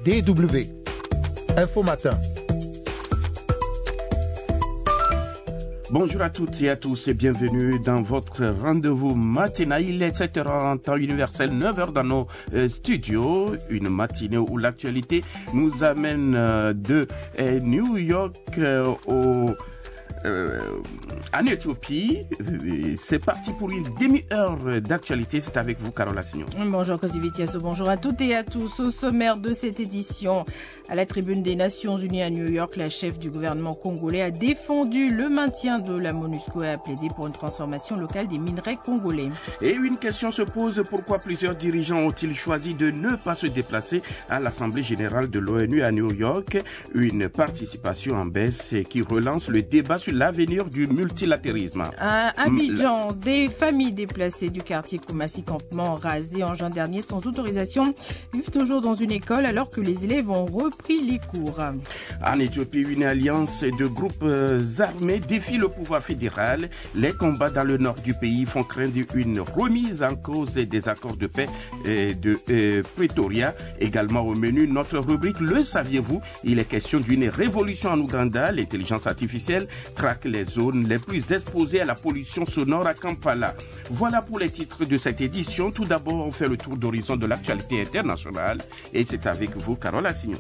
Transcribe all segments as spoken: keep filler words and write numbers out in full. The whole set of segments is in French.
D W. Info Matin. Bonjour à toutes et à tous et bienvenue dans votre rendez-vous matinal. Il est sept heures en temps universel, neuf heures dans nos euh, studios. Une matinée où l'actualité nous amène euh, de euh, New York euh, au... Euh, en Éthiopie. C'est parti pour une demi-heure d'actualité. C'est avec vous, Carole Assignon. Bonjour, Cosivitiasso. Bonjour à toutes et à tous. Au sommaire de cette édition, à la tribune des Nations Unies à New York, la chef du gouvernement congolais a défendu le maintien de la MONUSCO et a plaidé pour une transformation locale des minerais congolais. Et une question se pose, pourquoi plusieurs dirigeants ont-ils choisi de ne pas se déplacer à l'Assemblée générale de l'ONU à New York? Une participation en baisse qui relance le débat sur l'avenir du multilatéralisme. À Abidjan, des familles déplacées du quartier Koumassi Campement rasé en juin dernier sans autorisation vivent toujours dans une école alors que les élèves ont repris les cours. En Éthiopie, une alliance de groupes armés défie le pouvoir fédéral. Les combats dans le nord du pays font craindre une remise en cause des accords de paix de euh, Pretoria. Également au menu, notre rubrique Le saviez-vous? Il est question d'une révolution en Ouganda. L'intelligence artificielle traque les zones les plus exposées à la pollution sonore à Kampala. Voilà pour les titres de cette édition. Tout d'abord, on fait le tour d'horizon de l'actualité internationale et c'est avec vous, Carole Assignon.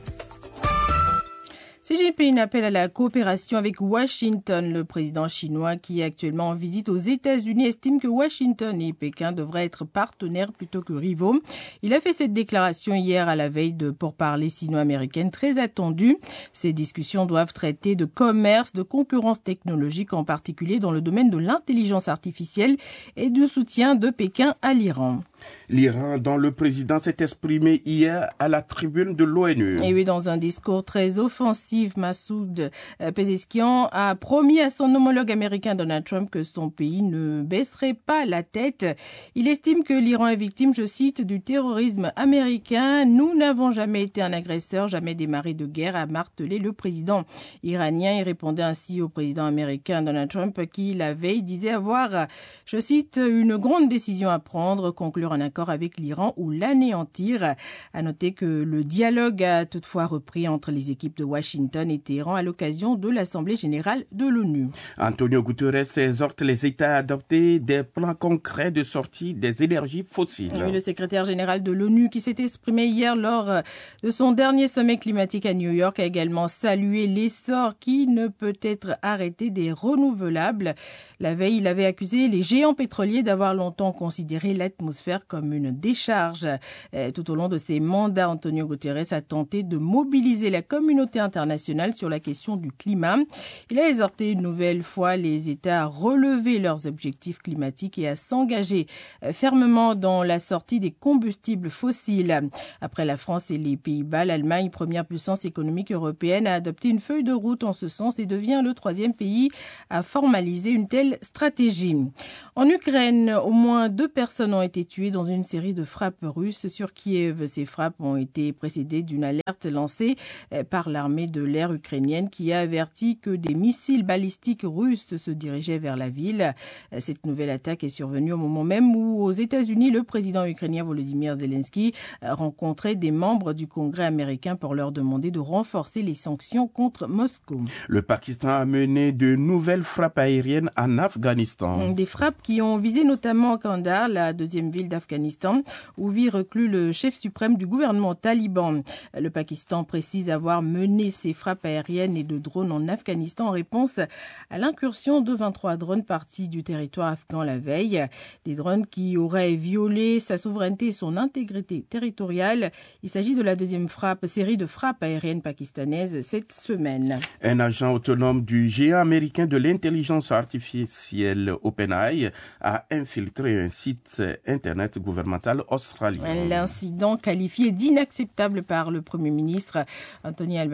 Xi Jinping appelle à la coopération avec Washington. Le président chinois, qui est actuellement en visite aux États-Unis, estime que Washington et Pékin devraient être partenaires plutôt que rivaux. Il a fait cette déclaration hier à la veille de pourparlers sino-américaines très attendues. Ces discussions doivent traiter de commerce, de concurrence technologique, en particulier dans le domaine de l'intelligence artificielle et de soutien de Pékin à l'Iran. L'Iran, dont le président s'est exprimé hier à la tribune de l'ONU. Et oui, dans un discours très offensif, Massoud Pezeshkian a promis à son homologue américain Donald Trump que son pays ne baisserait pas la tête. Il estime que l'Iran est victime, je cite, du terrorisme américain. Nous n'avons jamais été un agresseur, jamais démarré de guerre, a martelé le président iranien. Il répondait ainsi au président américain Donald Trump qui, la veille, disait avoir, je cite, une grande décision à prendre, conclure un accord avec l'Iran ou l'anéantir. À noter que le dialogue a toutefois repris entre les équipes de Washington et Téhéran à l'occasion de l'Assemblée générale de l'ONU. Antonio Guterres exhorte les États à adopter des plans concrets de sortie des énergies fossiles. Oui, le secrétaire général de l'ONU, qui s'est exprimé hier lors de son dernier sommet climatique à New York, a également salué l'essor qui ne peut être arrêté des renouvelables. La veille, il avait accusé les géants pétroliers d'avoir longtemps considéré l'atmosphère comme une décharge. Tout au long de ses mandats, Antonio Guterres a tenté de mobiliser la communauté internationale sur la question du climat. Il a exhorté une nouvelle fois les États à relever leurs objectifs climatiques et à s'engager fermement dans la sortie des combustibles fossiles. Après la France et les Pays-Bas, l'Allemagne, première puissance économique européenne, a adopté une feuille de route en ce sens et devient le troisième pays à formaliser une telle stratégie. En Ukraine, au moins deux personnes ont été tuées dans une série de frappes russes sur Kiev. Ces frappes ont été précédées d'une alerte lancée par l'armée de l'air ukrainienne qui a averti que des missiles balistiques russes se dirigeaient vers la ville. Cette nouvelle attaque est survenue au moment même où, aux États-Unis, le président ukrainien Volodymyr Zelensky rencontrait des membres du Congrès américain pour leur demander de renforcer les sanctions contre Moscou. Le Pakistan a mené de nouvelles frappes aériennes en Afghanistan. Des frappes qui ont visé notamment Kandahar, la deuxième ville d'Afghanistan, où vit reclus le chef suprême du gouvernement taliban. Le Pakistan précise avoir mené ses frappes aériennes et de drones en Afghanistan en réponse à l'incursion de vingt-trois drones partis du territoire afghan la veille. Des drones qui auraient violé sa souveraineté et son intégrité territoriale. Il s'agit de la deuxième frappe, série de frappes aériennes pakistanaises cette semaine. Un agent autonome du géant américain de l'intelligence artificielle OpenAI a infiltré un site internet gouvernemental australien. L'incident, qualifié d'inacceptable par le Premier ministre Anthony Albanese, s'est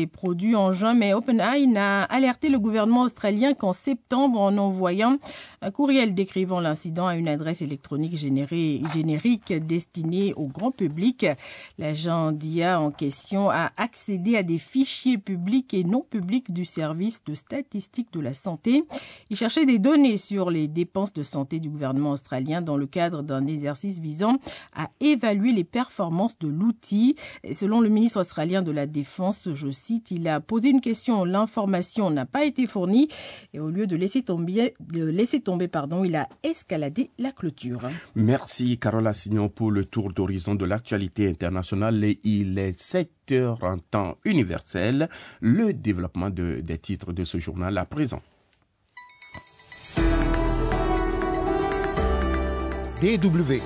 produits en juin, mais OpenAI n'a alerté le gouvernement australien qu'en septembre en envoyant un courriel décrivant l'incident à une adresse électronique générée, générique destinée au grand public. L'agent d'I A en question a accédé à des fichiers publics et non publics du service de statistique de la santé. Il cherchait des données sur les dépenses de santé du gouvernement australien dans le cadre d'un exercice visant à évaluer les performances de l'outil. Et selon le ministre australien de la Défense, je cite, il a posé une question, l'information n'a pas été fournie et au lieu de laisser tomber, de laisser tomber pardon, il a escaladé la clôture. Merci Carola Signon pour le tour d'horizon de l'actualité internationale. Et il est sept heures en temps universel. Le développement de, des titres de ce journal à présent. D W.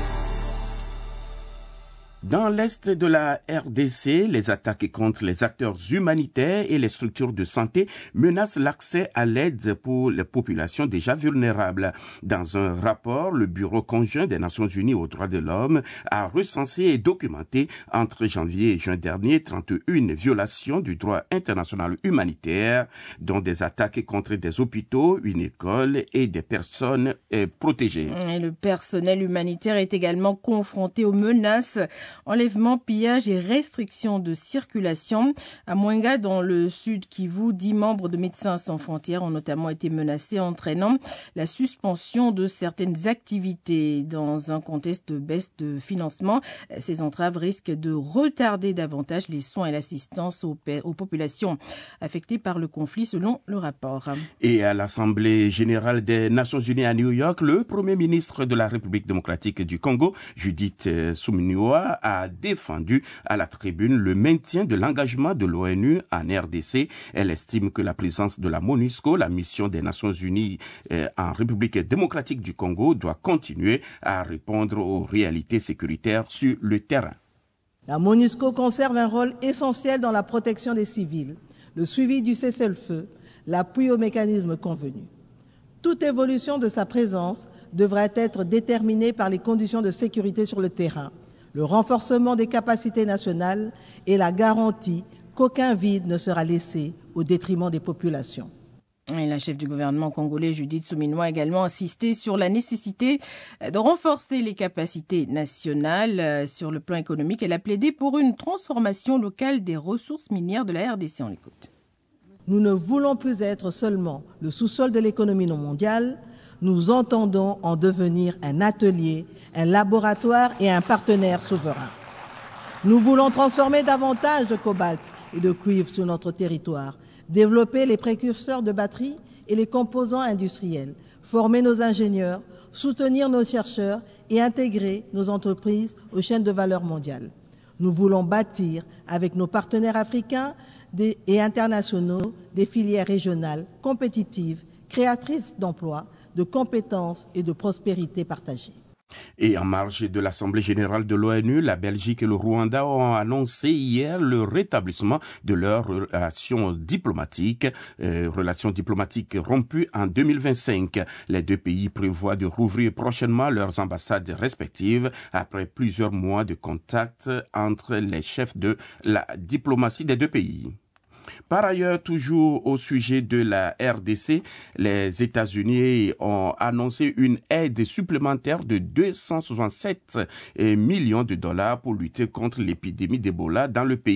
Dans l'est de la R D C, les attaques contre les acteurs humanitaires et les structures de santé menacent l'accès à l'aide pour les populations déjà vulnérables. Dans un rapport, le Bureau conjoint des Nations Unies aux droits de l'homme a recensé et documenté entre janvier et juin dernier trente et une violations du droit international humanitaire, dont des attaques contre des hôpitaux, une école et des personnes eh, protégées. Et le personnel humanitaire est également confronté aux menaces. Enlèvement, pillage et restrictions de circulation. À Mwenga, dans le sud Kivu, dix membres de Médecins sans frontières ont notamment été menacés, entraînant la suspension de certaines activités. Dans un contexte de baisse de financement, ces entraves risquent de retarder davantage les soins et l'assistance aux, aux populations affectées par le conflit, selon le rapport. Et à l'Assemblée générale des Nations unies à New York, le Premier ministre de la République démocratique du Congo, Judith Suminwa, a défendu à la tribune le maintien de l'engagement de l'ONU en R D C. Elle estime que la présence de la MONUSCO, la mission des Nations Unies euh, en République démocratique du Congo, doit continuer à répondre aux réalités sécuritaires sur le terrain. La MONUSCO conserve un rôle essentiel dans la protection des civils, le suivi du cessez-le-feu, l'appui aux mécanismes convenus. Toute évolution de sa présence devrait être déterminée par les conditions de sécurité sur le terrain, le renforcement des capacités nationales et la garantie qu'aucun vide ne sera laissé au détriment des populations. Et la chef du gouvernement congolais, Judith Suminwa, a également insisté sur la nécessité de renforcer les capacités nationales. Sur le plan économique, elle a plaidé pour une transformation locale des ressources minières de la R D C. On l'écoute. Nous ne voulons plus être seulement le sous-sol de l'économie mondiale. Nous entendons en devenir un atelier, un laboratoire et un partenaire souverain. Nous voulons transformer davantage de cobalt et de cuivre sur notre territoire, développer les précurseurs de batteries et les composants industriels, former nos ingénieurs, soutenir nos chercheurs et intégrer nos entreprises aux chaînes de valeur mondiales. Nous voulons bâtir, avec nos partenaires africains et internationaux, des filières régionales compétitives, créatrices d'emplois, de compétences et de prospérité partagée. Et en marge de l'Assemblée générale de l'ONU, la Belgique et le Rwanda ont annoncé hier le rétablissement de leurs relations diplomatiques, euh, relations diplomatiques rompues en deux mille vingt-cinq. Les deux pays prévoient de rouvrir prochainement leurs ambassades respectives après plusieurs mois de contacts entre les chefs de la diplomatie des deux pays. Par ailleurs, toujours au sujet de la R D C, les États-Unis ont annoncé une aide supplémentaire de deux cent soixante-sept millions de dollars pour lutter contre l'épidémie d'Ebola dans le pays.